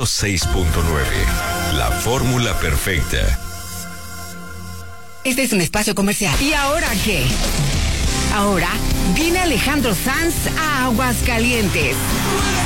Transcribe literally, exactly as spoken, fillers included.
ciento seis punto nueve. La fórmula perfecta. Este es un espacio comercial. ¿Y ahora qué? Ahora viene Alejandro Sanz a Aguascalientes.